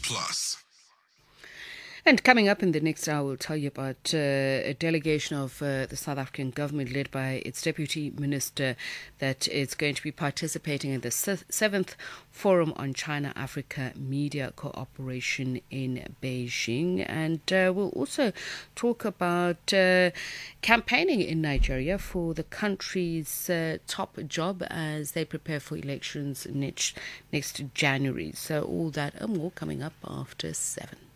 Plus. And coming up in the next hour, we'll tell you about a delegation of the South African government led by its deputy minister that is going to be participating in the 7th Forum on China-Africa Media Cooperation in Beijing. And we'll also talk about campaigning in Nigeria for the country's top job as they prepare for elections next January. So all that and more coming up after 7.